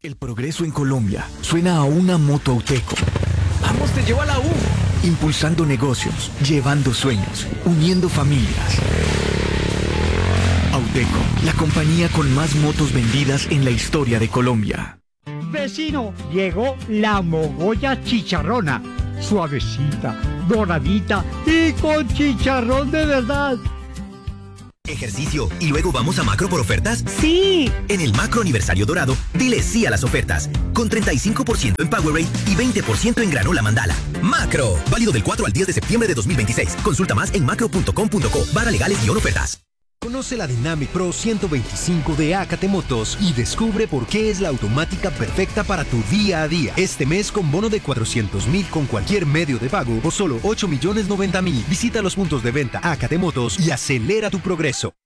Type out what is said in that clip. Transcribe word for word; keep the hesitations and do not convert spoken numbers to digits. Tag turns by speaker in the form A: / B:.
A: El progreso en Colombia suena a una moto Auteco.
B: ¡Vamos, te llevo a la U!
A: Impulsando negocios, llevando sueños, uniendo familias. Auteco, la compañía con más motos vendidas en la historia de Colombia.
C: Vecino, llegó la mogolla chicharrona. Suavecita, doradita y con chicharrón de verdad.
D: ¿Ejercicio y luego vamos a Macro por ofertas?
C: ¡Sí!
D: En el Macro Aniversario Dorado, dile sí a las ofertas. Con treinta y cinco por ciento en Powerade y veinte por ciento en granola mandala. Macro, válido del cuatro al diez de septiembre de dos mil veintiséis. Consulta más en macro punto com punto co. Barra legales y ofertas.
E: Conoce la Dynamic Pro ciento veinticinco de A K T Motos y descubre por qué es la automática perfecta para tu día a día. Este mes con bono de cuatrocientos mil con cualquier medio de pago o solo ocho millones noventa mil. Visita los puntos de venta A K T Motos y acelera tu progreso.